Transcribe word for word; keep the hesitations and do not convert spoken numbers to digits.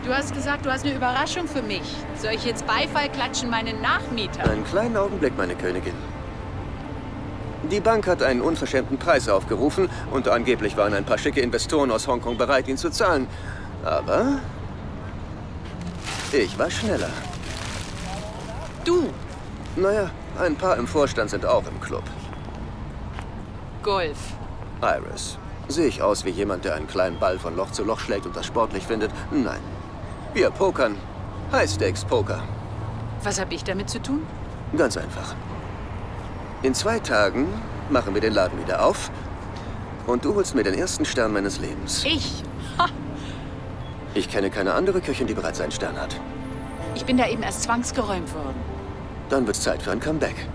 Du hast gesagt, du hast eine Überraschung für mich. Soll ich jetzt Beifall klatschen meinen Nachmieter? Einen kleinen Augenblick, meine Königin. Die Bank hat einen unverschämten Preis aufgerufen und angeblich waren ein paar schicke Investoren aus Hongkong bereit, ihn zu zahlen. Aber ich war schneller. Du? Naja, ein paar im Vorstand sind auch im Club. Golf. Iris, sehe ich aus wie jemand, der einen kleinen Ball von Loch zu Loch schlägt und das sportlich findet? Nein. Wir pokern. High-Stakes-Poker. Was habe ich damit zu tun? Ganz einfach. In zwei Tagen machen wir den Laden wieder auf und du holst mir den ersten Stern meines Lebens. Ich? Ha. Ich kenne keine andere Köchin, die bereits einen Stern hat. Ich bin da eben erst zwangsgeräumt worden. Dann wird's Zeit für ein Comeback.